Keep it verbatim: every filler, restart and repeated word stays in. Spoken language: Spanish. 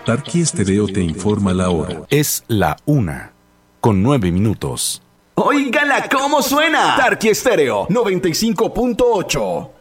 Tarqui Estéreo te informa la hora. Es la una, con nueve minutos. ¡Óigala cómo suena! Tarqui Estéreo noventa y cinco punto ocho.